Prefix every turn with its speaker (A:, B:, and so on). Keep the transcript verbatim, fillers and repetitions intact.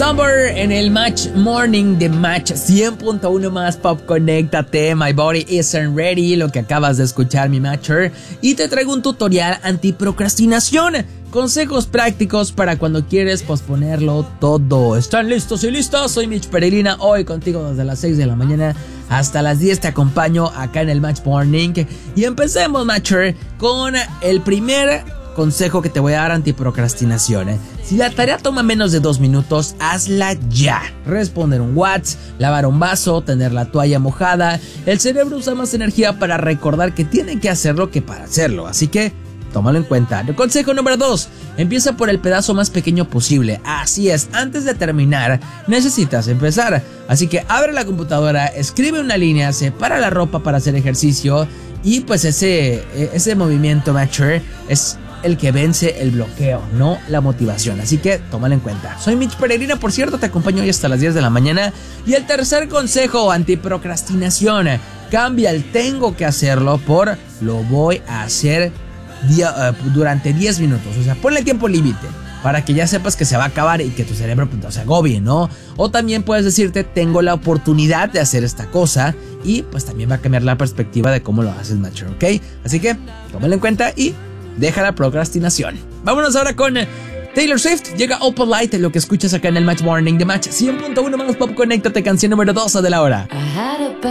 A: Summer en el Match Morning de Match cien punto uno más Pop. Conéctate, My Body Isn't Ready, lo que acabas de escuchar, mi Matcher. Y te traigo un tutorial antiprocrastinación. Consejos prácticos para cuando quieres posponerlo todo. ¿Están listos y listas? Soy Mitch Peregrina, hoy contigo desde las seis de la mañana hasta las diez te acompaño acá en el Match Morning. Y empecemos, Matcher, con el primer consejo que te voy a dar antiprocrastinación. ¿eh? Si la tarea toma menos de dos minutos, hazla ya. Responder un WhatsApp, lavar un vaso, tener la toalla mojada. El cerebro usa más energía para recordar que tiene que hacerlo que para hacerlo. Así que tómalo en cuenta. El consejo número dos. Empieza por el pedazo más pequeño posible. Así es, antes de terminar, necesitas empezar. Así que abre la computadora, escribe una línea, separa la ropa para hacer ejercicio. Y pues ese, ese movimiento, Matcher, es el que vence el bloqueo, no la motivación. Así que tómalo en cuenta. Soy Mitch Peregrina, por cierto, te acompaño hoy hasta las diez de la mañana. Y el tercer consejo, antiprocrastinación. Cambia el tengo que hacerlo por lo voy a hacer día, uh, durante diez minutos. O sea, ponle tiempo límite para que ya sepas que se va a acabar y que tu cerebro pues, no se agobie, ¿no? O también puedes decirte, tengo la oportunidad de hacer esta cosa. Y pues también va a cambiar la perspectiva de cómo lo haces, Matcher, ¿ok? Así que tómalo en cuenta y deja la procrastinación. Vámonos ahora con Taylor Swift. Llega Opal Light, lo que escuchas acá en el Match Morning de Match cien punto uno más Pop. Conéctate, canción número doce de la hora.